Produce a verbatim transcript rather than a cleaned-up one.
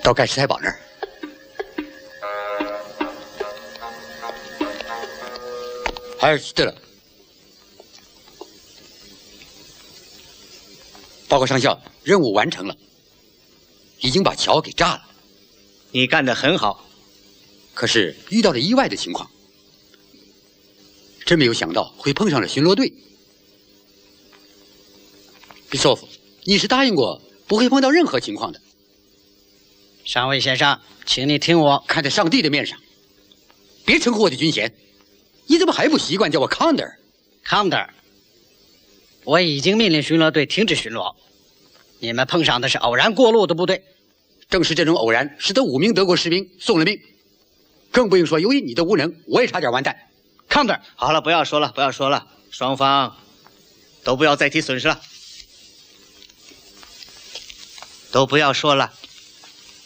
到盖世太保那儿。还是对了，报告上校，任务完成了，已经把桥给炸了。 你干得很好。 可是遇到了意外的情况，真没有想到会碰上了巡逻队。比索夫，你是答应过不会碰到任何情况的。 上尉先生，请你听我。 看在上帝的面上，别称呼我的军衔。你怎么还不习惯叫我康德尔？ 康德尔，我已经命令巡逻队停止巡逻。你们碰上的是偶然过路的部队。 正是这种偶然，使得五名德国士兵送了命。更不用说，由于你的无能，我也差点完蛋。康德尔， 好了，不要说了，不要说了，双方都不要再提损失了，都不要说了。